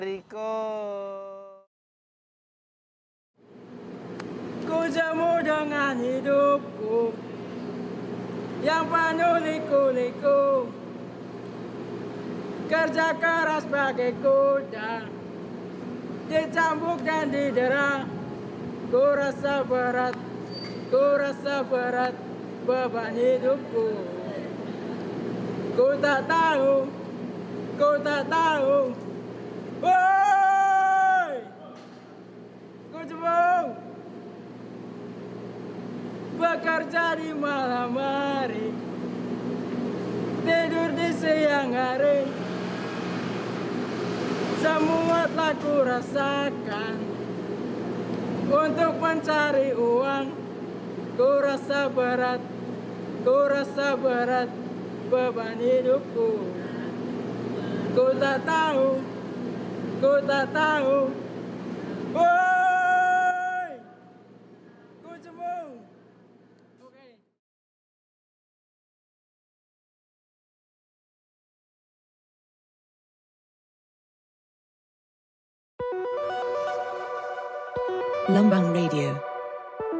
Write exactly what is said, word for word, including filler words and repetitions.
Riko. Ku jamu dengan hidupku yang penuh liku-liku, kerja keras bagai kuda, dicambuk dan didera. Ku rasa berat, ku rasa berat beban hidupku. Ku tak tahu, ku tak tahu. Woi, ku jebung bekerja di malam hari, tidur di siang hari. Semua telah ku rasakan untuk mencari uang. Ku rasa berat, ku rasa berat beban hidupku. Ku tak tahu, ku tak tahu. Woi, ku jebung. Oke. Lumbang Radio.